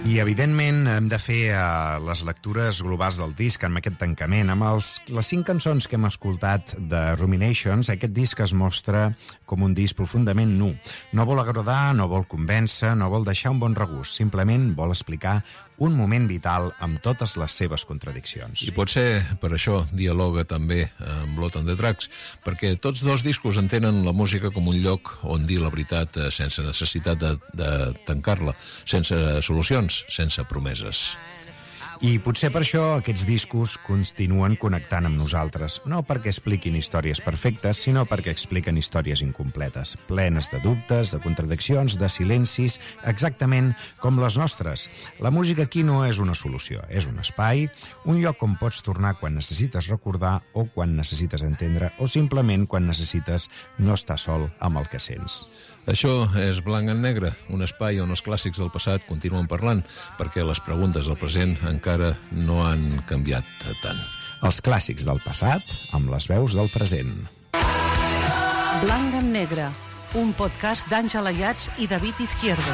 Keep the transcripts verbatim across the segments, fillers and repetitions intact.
I, evidentment, hem de fer uh, les lectures globals del disc amb aquest tancament. Amb els, les cinc cançons que hem escoltat de Ruminations, aquest disc es mostra com un disc profundament nu. No vol agradar, no vol convèncer, no vol deixar un bon regust. Simplement vol explicar un moment vital amb totes les seves contradiccions. I potser per això dialoga també amb Blood on the Tracks, perquè tots dos discos entenen la música com un lloc on dir la veritat sense necessitat de, de tancar-la, sense solucions, sense promeses. I potser per això aquests discos continuen connectant amb nosaltres, no perquè expliquin històries perfectes, sinó perquè expliquen històries incompletes, plenes de dubtes, de contradiccions, de silencis, exactament com les nostres. La música aquí no és una solució, és un espai, un lloc on pots tornar quan necessites recordar o quan necessites entendre o simplement quan necessites no estar sol amb el que sents. Això és Blanc en Negre, un espai on els clàssics del passat continuen parlant, perquè les preguntes del present encara no han canviat tant. Els clàssics del passat amb les veus del present. Blanc en Negre, un podcast d'Àngela Ayats i David Izquierdo.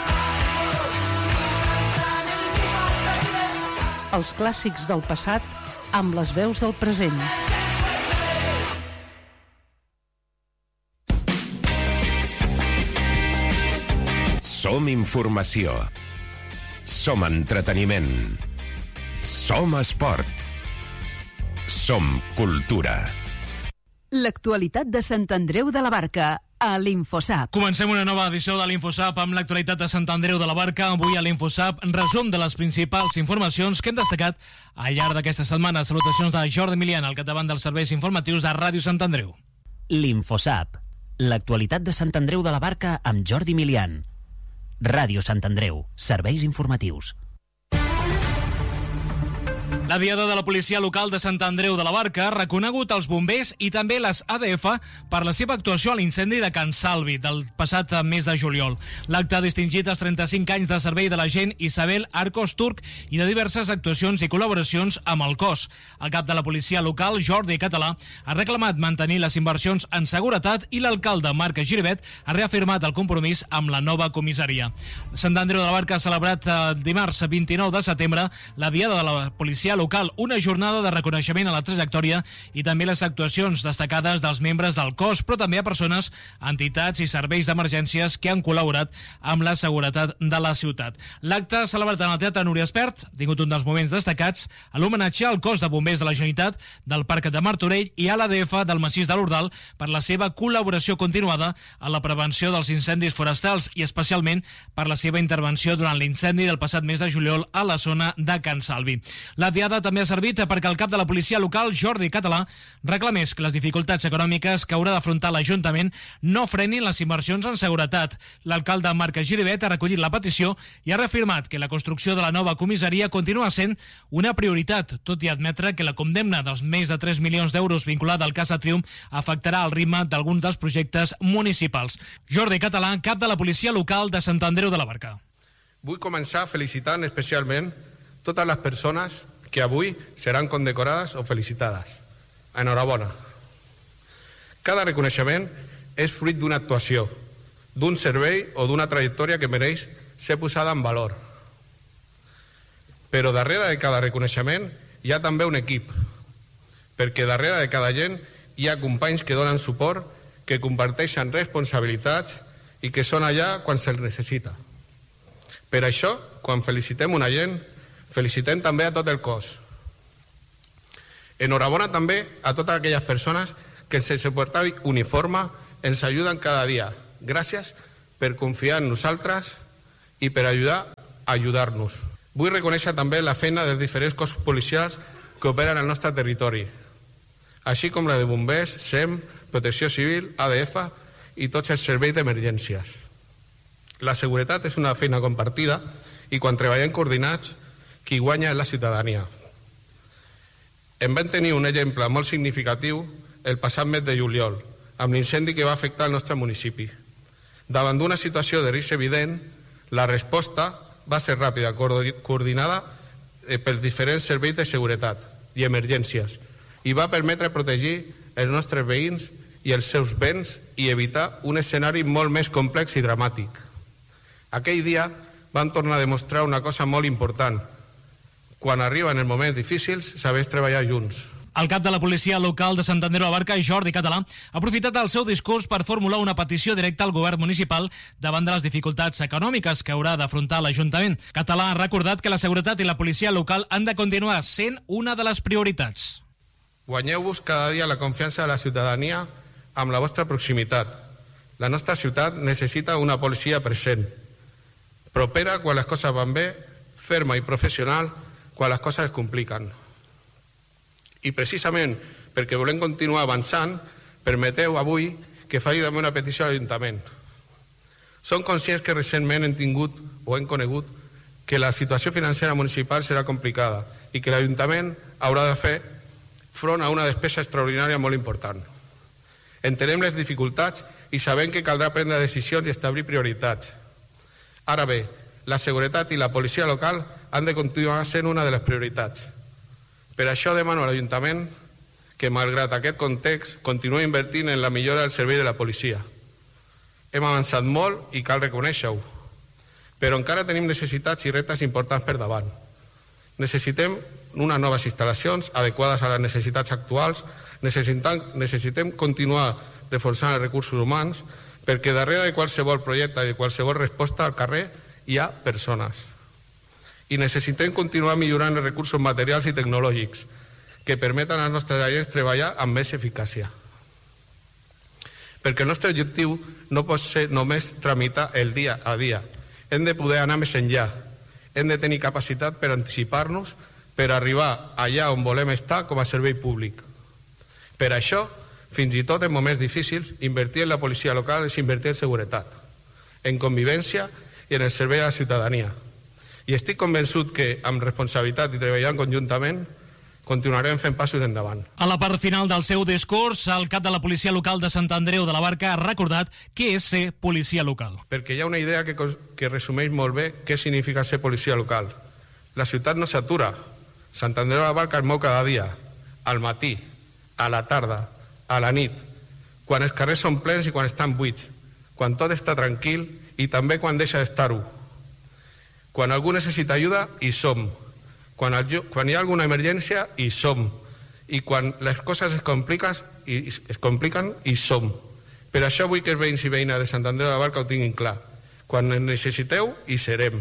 Els clàssics del passat amb les veus del present. Som informació. Som entreteniment. Som esport. Som cultura. L'actualitat de Sant Andreu de la Barca a l'Infosap. Comencem una nova edició de l'Infosap amb l'actualitat de Sant Andreu de la Barca. Avui a l'Infosap, resum de les principals informacions que hem destacat al llarg d'aquesta setmana. Salutacions de Jordi Milian, al capdavant dels serveis informatius de Ràdio Sant Andreu. L'Infosap, l'actualitat de Sant Andreu de la Barca amb Jordi Milian. Ràdio Sant Andreu, serveis informatius. La Diada de la Policia Local de Sant Andreu de la Barca ha reconegut els bombers i també les A D F per la seva actuació a l'incendi de Can Salvi del passat mes de juliol. L'acte ha distingit els trenta-cinc anys de servei de l'agent Isabel Arcos Turc i de diverses actuacions i col·laboracions amb el cos. El cap de la policia local, Jordi Català, ha reclamat mantenir les inversions en seguretat i l'alcalde Marc Giribet ha reafirmat el compromís amb la nova comissaria. Sant Andreu de la Barca ha celebrat el dimarts vint-i-nou de setembre la Diada de la Policia Local, una jornada de reconeixement a la trajectòria i també les actuacions destacades dels membres del cos, però també a persones, entitats i serveis d'emergències que han col·laborat amb la seguretat de la ciutat. L'acte celebrat en el Teatre Núria Espert ha tingut un dels moments destacats a l'homenatge al cos de bombers de la Generalitat del Parc de Martorell i a l'A D F del Massís de l'Ordal per la seva col·laboració continuada en la prevenció dels incendis forestals i especialment per la seva intervenció durant l'incendi del passat mes de juliol a la zona de Can Salvi. La Diada també ha servit perquè el cap de la policia local, Jordi Català, reclamés que les dificultats econòmiques que haurà d'afrontar l'Ajuntament no frenin les inversions en seguretat. L'alcalde Marc Giribet ha recollit la petició i ha reafirmat que la construcció de la nova comissaria continua sent una prioritat, tot i admetre que la condemna dels més de tres milions d'euros vinculada al cas de Triomf afectarà el ritme d'alguns dels projectes municipals. Jordi Català, cap de la policia local de Sant Andreu de la Barca. Vull començar felicitant especialment totes les persones que avui seran condecorades o felicitades. Enhorabona. Cada reconeixement és fruit d'una actuació, d'un servei o d'una trajectòria que mereix ser posada en valor. Però darrere de cada reconeixement hi ha també un equip, perquè darrere de cada gent hi ha companys que donen suport, que comparteixen responsabilitats i que són allà quan se'ls necessita. Per això, quan felicitem una gent, felicitem també a tot el cos. Enhorabona també a totes aquelles persones que sense portar uniforme ens ajuden cada dia. Gràcies per confiar en nosaltres i per ajudar a ajudar-nos. Vull reconèixer també la feina dels diferents cossos policials que operen al nostre territori, així com la de bombers, S E M, Protecció Civil, A D F i tots els serveis d'emergències. La seguretat és una feina compartida i quan treballem coordinats qui guanya és la ciutadania. En vam tenir un exemple molt significatiu el passat mes de juliol, amb l'incendi que va afectar el nostre municipi. Davant d'una situació de risc evident, la resposta va ser ràpida, coordinada pels diferents serveis de seguretat i emergències i va permetre protegir els nostres veïns i els seus béns i evitar un escenari molt més complex i dramàtic. Aquell dia van tornar a demostrar una cosa molt important. Quan arriben els moments difícils, sabem treballar junts. El cap de la policia local de Sant Andreu de la Barca, Jordi Català, ha aprofitat el seu discurs per formular una petició directa al govern municipal davant de les dificultats econòmiques que haurà d'afrontar l'Ajuntament. Català ha recordat que la seguretat i la policia local han de continuar sent una de les prioritats. Guanyeu-vos cada dia la confiança de la ciutadania amb la vostra proximitat. La nostra ciutat necessita una policia present, propera quan les coses van bé, ferma i professional quan les coses es compliquen. I precisament perquè volem continuar avançant, permeteu avui que faci també una petició a l'Ajuntament. Som conscients que recentment hem tingut o hem conegut que la situació financera municipal serà complicada i que l'Ajuntament haurà de fer front a una despesa extraordinària molt important. Entenem les dificultats i sabem que caldrà prendre decisions i establir prioritats. Ara bé, la seguretat i la policia local han de continuar sent una de les prioritats. Per això demano a l'Ajuntament que, malgrat aquest context, continuï invertint en la millora del servei de la policia. Hem avançat molt i cal reconèixer-ho, però encara tenim necessitats i reptes importants per davant. Necessitem unes noves instal·lacions adequades a les necessitats actuals, necessitem, necessitem continuar reforçant els recursos humans, perquè darrere de qualsevol projecte i de qualsevol resposta al carrer hi ha persones. I necessitem continuar millorant els recursos materials i tecnològics que permeten als nostres agents treballar amb més eficàcia. Perquè el nostre objectiu no pot ser només tramitar el dia a dia. Hem de poder anar més enllà. Hem de tenir capacitat per anticipar-nos, per arribar allà on volem estar com a servei públic. Per això, fins i tot en moments difícils, invertir en la policia local és invertir en seguretat, en convivència i en el servei a la ciutadania. I estic convençut que, amb responsabilitat i treballant conjuntament, continuarem fent passos endavant. A la part final del seu discurs, el cap de la policia local de Sant Andreu de la Barca ha recordat què és ser policia local. Perquè hi ha una idea que, que resumeix molt bé què significa ser policia local. La ciutat no s'atura. Sant Andreu de la Barca es mou cada dia, al matí, a la tarda, a la nit, quan els carrers són plens i quan estan buits, quan tot està tranquil i també quan deixa d'estar-ho. Quan algú necessita ajuda, hi som. Quan, el, quan hi ha alguna emergència, hi som. I quan les coses es compliquen, i, es compliquen, hi som. Per això vull que els veïns i veïnes de Sant Andreu de la Barca ho tinguin clar. Quan ens necessiteu, hi serem.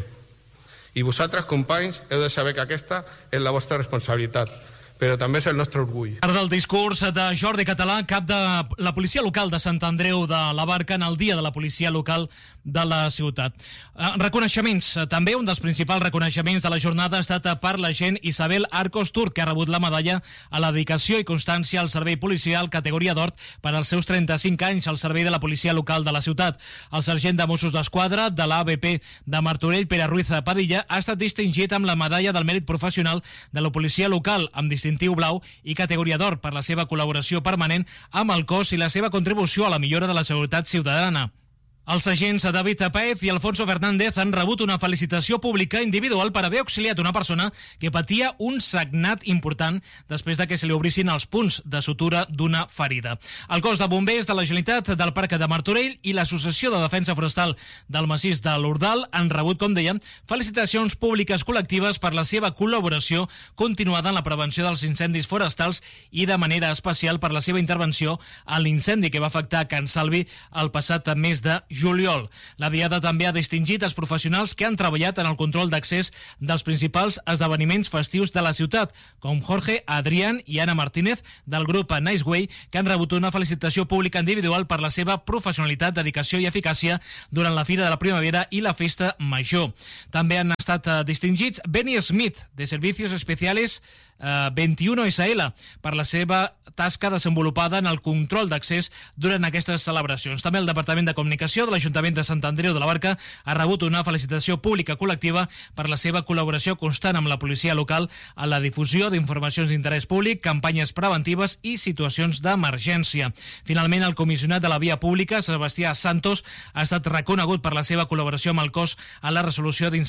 I vosaltres, companys, heu de saber que aquesta és la vostra responsabilitat, però també és el nostre orgull. Part del discurs de Jordi Català, cap de la policia local de Sant Andreu de la Barca en el dia de la policia local de la ciutat. Reconeixements. També un dels principals reconeixements de la jornada ha estat per l'agent Isabel Arcos Tur, que ha rebut la medalla a la dedicació i constància al servei policial categoria d'or per als seus trenta-cinc anys al servei de la policia local de la ciutat. El sergent de Mossos d'Esquadra de l'A B P de Martorell, Pere Ruiz Padilla, ha estat distingit amb la medalla del mèrit professional de la policia local, amb distintiu blau i categoria d'or per la seva col·laboració permanent amb el cos i la seva contribució a la millora de la seguretat ciutadana. Els agents David Paez i Alfonso Fernández han rebut una felicitació pública individual per haver auxiliat una persona que patia un sagnat important després de que se li obrissin els punts de sutura d'una ferida. El cos de bombers de la Generalitat del Parc de Martorell i l'Associació de Defensa Forestal del Massís de l'Ordal han rebut, com dèiem, felicitacions públiques col·lectives per la seva col·laboració continuada en la prevenció dels incendis forestals i de manera especial per la seva intervenció a l'incendi que va afectar Can Salvi el passat mes de juliol. La Diada també ha distingit els professionals que han treballat en el control d'accés dels principals esdeveniments festius de la ciutat, com Jorge, Adrián i Ana Martínez del grup Nice Way, que han rebut una felicitació pública individual per la seva professionalitat, dedicació i eficàcia durant la Fira de la Primavera i la Festa Major. També han estat distingits Benny Smith, de Servicios Especiales Uh, vint-i-u essa ele, per la seva tasca desenvolupada en el control d'accés durant aquestes celebracions. També el Departament de Comunicació de l'Ajuntament de Sant Andreu de la Barca ha rebut una felicitació pública col·lectiva per la seva col·laboració constant amb la policia local a la difusió d'informacions d'interès públic, campanyes preventives i situacions d'emergència. Finalment, el comissionat de la Via Pública, Sebastià Santos, ha estat reconegut per la seva col·laboració amb el cos a la resolució d'incidències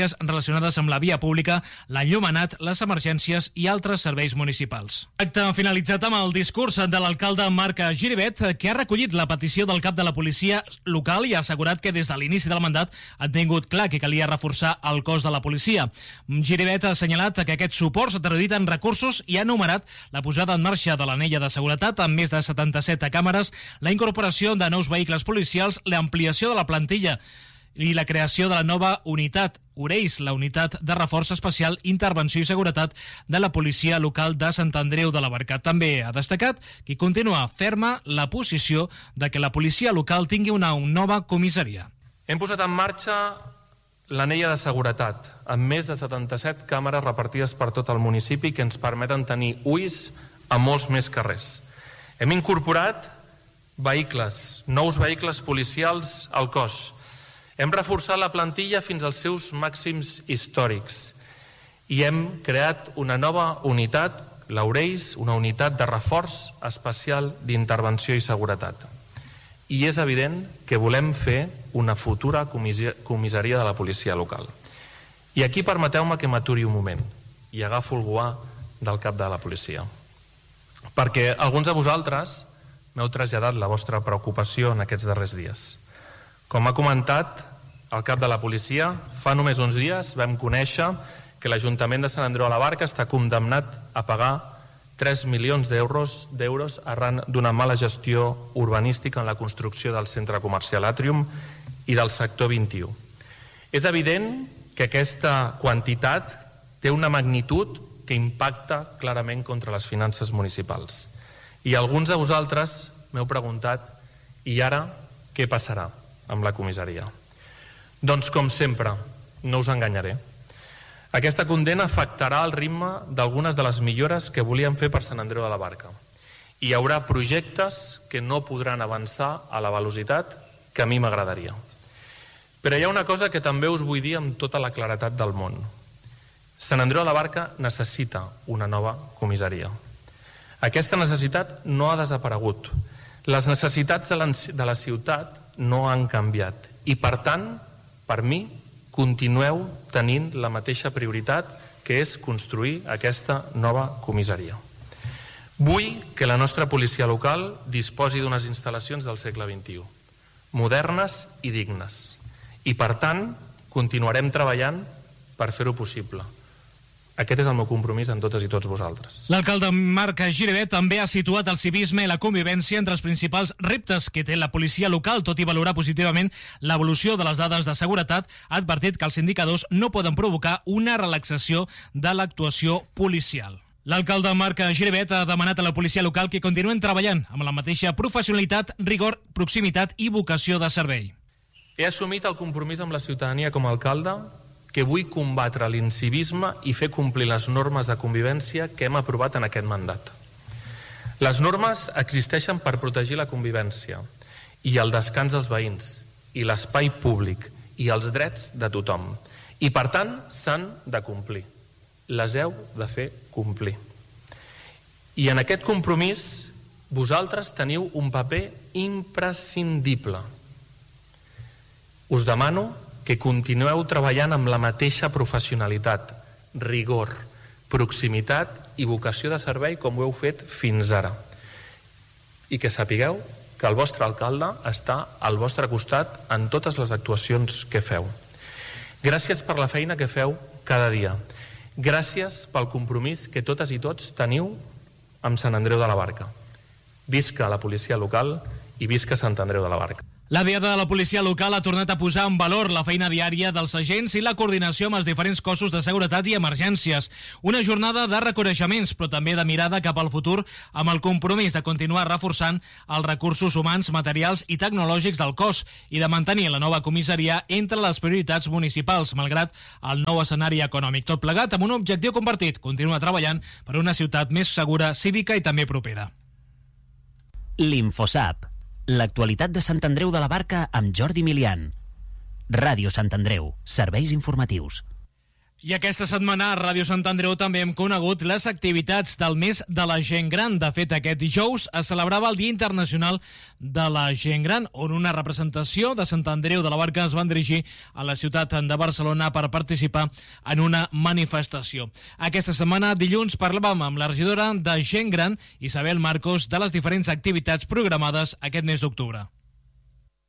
tècniques relacionades amb la via pública, l'enllumenat, les emergències i altres serveis municipals. Acte finalitzat amb el discurs de l'alcalde Marc Giribet, que ha recollit la petició del cap de la policia local i ha assegurat que des de l'inici del mandat ha tingut clar que calia reforçar el cos de la policia. Giribet ha assenyalat que aquest suport s'ha traduït en recursos i ha enumerat la posada en marxa de l'anella de seguretat amb més de setanta-set càmeres, la incorporació de nous vehicles policials, l'ampliació de la plantilla i la creació de la nova unitat Oreis, la unitat de reforç especial, intervenció i seguretat de la policia local de Sant Andreu de la Barca. També ha destacat que continua ferma la posició de que la policia local tingui una nova comissaria. Hem posat en marxa l'anella de seguretat, amb més de setanta-set càmeres repartides per tot el municipi que ens permeten tenir ulls a molts més carrers. Hem incorporat vehicles, nous vehicles policials al cos. Hem reforçat la plantilla fins als seus màxims històrics i hem creat una nova unitat, l'Oreis, una unitat de reforç especial d'intervenció i seguretat. I és evident que volem fer una futura comissaria de la policia local. I aquí permeteu-me que m'aturi un moment i agafo el guà del cap de la policia. Perquè alguns de vosaltres m'heu traslladat la vostra preocupació en aquests darrers dies. Com ha comentat el cap de la policia, fa només uns dies vam conèixer que l'Ajuntament de Sant Andreu de la Barca està condemnat a pagar tres milions d'euros d'euros arran d'una mala gestió urbanística en la construcció del centre comercial Atrium i del sector vint-i-u. És evident que aquesta quantitat té una magnitud que impacta clarament contra les finances municipals. I alguns de vosaltres m'heu preguntat i ara què passarà amb la comissaria? Doncs com sempre, no us enganyaré. Aquesta condemna afectarà el ritme d'algunes de les millores que volíem fer per Sant Andreu de la Barca. Hi haurà projectes que no podran avançar a la velocitat que a mi m'agradaria. Però hi ha una cosa que també us vull dir amb tota la claretat del món. Sant Andreu de la Barca necessita una nova comissaria. Aquesta necessitat no ha desaparegut. Les necessitats de la, de la ciutat no han canviat. I per tant, per mi, continueu tenint la mateixa prioritat que és construir aquesta nova comissaria. Vull que la nostra policia local disposi d'unes instal·lacions del segle vint-i-u, modernes i dignes. I per tant, continuarem treballant per fer-ho possible. Aquest és el meu compromís amb totes i tots vosaltres. L'alcalde Marc Giribet també ha situat el civisme i la convivència entre els principals reptes que té la policia local, tot i valorar positivament l'evolució de les dades de seguretat, ha advertit que els indicadors no poden provocar una relaxació de l'actuació policial. L'alcalde Marc Giribet ha demanat a la policia local que continuen treballant amb la mateixa professionalitat, rigor, proximitat i vocació de servei. He assumit el compromís amb la ciutadania com a alcalde que vull combatre l'incivisme i fer complir les normes de convivència que hem aprovat en aquest mandat. Les normes existeixen per protegir la convivència i el descans dels veïns, i l'espai públic, i els drets de tothom. I, per tant, s'han de complir. Les heu de fer complir. I en aquest compromís, vosaltres teniu un paper imprescindible. Us demano que continueu treballant amb la mateixa professionalitat, rigor, proximitat i vocació de servei com ho heu fet fins ara. I que sapigueu que el vostre alcalde està al vostre costat en totes les actuacions que feu. Gràcies per la feina que feu cada dia. Gràcies pel compromís que totes i tots teniu amb Sant Andreu de la Barca. Visca la policia local i visca Sant Andreu de la Barca. La Diada de la Policia Local ha tornat a posar en valor la feina diària dels agents i la coordinació amb els diferents cossos de seguretat i emergències. Una jornada de reconeixements, però també de mirada cap al futur, amb el compromís de continuar reforçant els recursos humans, materials i tecnològics del cos i de mantenir la nova comissaria entre les prioritats municipals, malgrat el nou escenari econòmic. Tot plegat amb un objectiu compartit, continuar treballant per una ciutat més segura, cívica i també propera. L'Infosap. L'actualitat de Sant Andreu de la Barca amb Jordi Milian. Ràdio Sant Andreu. Serveis informatius. I aquesta setmana a Ràdio Sant Andreu també hem conegut les activitats del mes de la gent gran. De fet, aquest dijous es celebrava el Dia Internacional de la Gent Gran, on una representació de Sant Andreu de la Barca es van dirigir a la ciutat de Barcelona per participar en una manifestació. Aquesta setmana, dilluns, parlàvem amb la regidora de Gent Gran, Isabel Marcos, de les diferents activitats programades aquest mes d'octubre.